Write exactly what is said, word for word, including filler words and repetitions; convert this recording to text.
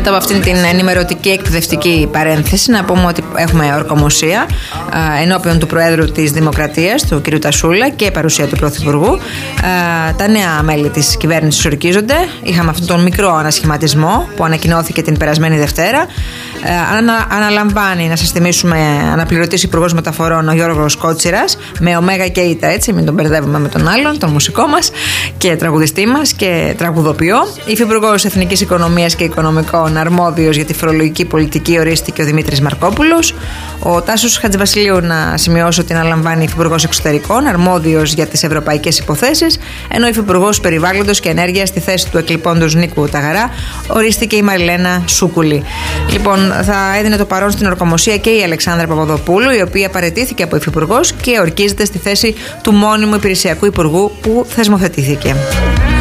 Μετά από αυτήν την ενημερωτική εκπαιδευτική παρένθεση, να πούμε ότι έχουμε ορκομοσία ενώπιον του Προέδρου της Δημοκρατίας, του κ. Τασούλα, και παρουσία του Πρωθυπουργού. Τα νέα μέλη της κυβέρνησης ορκίζονται. Είχαμε αυτόν τον μικρό ανασχηματισμό που ανακοινώθηκε την περασμένη Δευτέρα. Ανα, αναλαμβάνει, να σας θυμίσουμε, αναπληρωτής υπουργός μεταφορών ο Γιώργος Κότσιρας, με ωμέγα και ήτα, έτσι, μην τον μπερδεύουμε με τον άλλον, τον μουσικό μας και τραγουδιστή μας και τραγουδοποιό. Υφυπουργός Εθνικής Οικονομίας και Οικονομικών, αρμόδιος για τη φορολογική πολιτική, ορίστηκε ο Δημήτρης Μαρκόπουλος. Ο Τάσος Χατζηβασιλείου, να σημειώσω ότι αναλαμβάνει Υφυπουργός Εξωτερικών, αρμόδιος για τις ευρωπαϊκές υποθέσεις, ενώ Υφυπουργός Περιβάλλοντος και Ενέργειας, στη θέση του εκλειπώντος Νίκου Ταγαρά, ορίστηκε η Μαριλένα Σούκουλη. Λοιπόν, θα έδινε το παρόν στην ορκομοσία και η Αλεξάνδρα Παπαδοπούλου, η οποία παραιτήθηκε από υφυπουργός και ορκίζεται στη θέση του μόνιμου υπηρεσιακού υπουργού που θεσμοθετήθηκε.